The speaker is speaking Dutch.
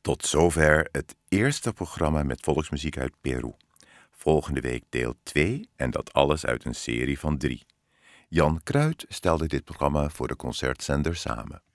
Tot zover het eerste programma met volksmuziek uit Peru. Volgende week deel 2 en dat alles uit een serie van 3. Jan Kruid stelde dit programma voor de concertzender samen.